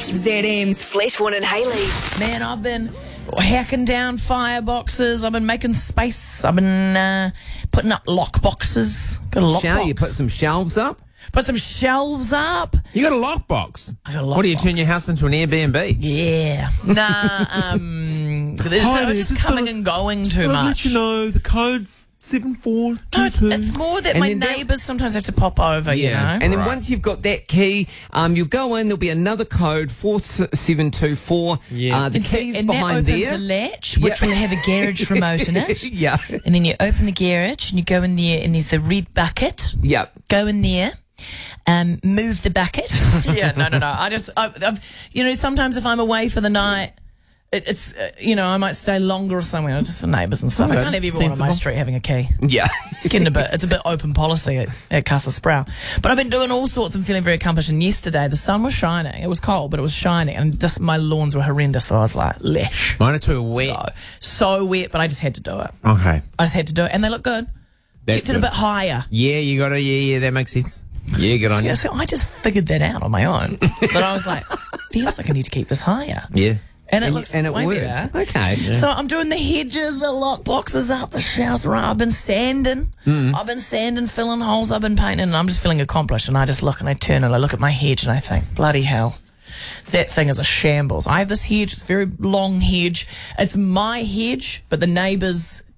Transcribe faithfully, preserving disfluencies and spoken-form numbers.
Z M's Fleshborn and Haley. Man, I've been hacking down fireboxes. I've been making space. I've been uh, putting up lock boxes. Got a lock Shall box. you put some shelves up? Put some shelves up. You got a lockbox. I got a What do you lockbox. turn your house into an Airbnb? Yeah. Nah, um, it's, Hi, it's just just coming thought- and going too I'll much. let you know the code's seven four two No, it's, two. it's more that And my then that- neighbours sometimes have to pop over, you know. And then Right. once you've got that key, um, you'll go in, there'll be another code, four seven two four. Yeah. Uh, the And so- key's and behind that opens there. a latch, which Yeah. will have a garage remote in it. Yeah. And then you open the garage and you go in there and there's a red bucket. Yeah. Go in there, um, move the bucket. yeah, no, no, no. I just, I've, I've, you know, sometimes if I'm away for the night, it, it's, uh, you know, I might stay longer or somewhere just for neighbours and stuff. I Okay. can't have everyone on my Sensible. street having a key. Yeah. It's getting a bit, it's a bit open policy at, at Casa Sproul. But I've been doing all sorts and feeling very accomplished. And yesterday the sun was shining. It was cold, but it was shining. And just my lawns were horrendous. So I was like, lesh. Mine are too wet. Oh, so wet, but I just had to do it. Okay. I just had to do it. And they look good. That's Kept it a good. bit higher. Yeah, you got to, yeah, yeah, that makes sense. Yeah, good on Yeah, you. so I just figured that out on my own. But I was like, feels like I need to keep this higher. Yeah. And it And, looks and it way works. better. Okay. So I'm doing the hedges, the lock boxes up, the shelves. Right, I've been sanding. I've been sanding, filling holes. I've been painting, and I'm just feeling accomplished. And I just look and I turn and I look at my hedge and I think, bloody hell, that thing is a shambles. I have this hedge. It's a very long hedge. It's my hedge, but the neighbours